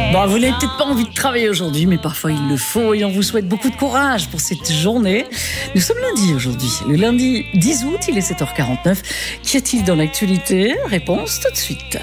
Bon, vous n'avez peut-être pas envie de travailler aujourd'hui, mais parfois il le faut et on vous souhaite beaucoup de courage pour cette journée. Nous sommes lundi aujourd'hui, le lundi 10 août, il est 7h49. Qu'y a-t-il dans l'actualité ? Réponse tout de suite.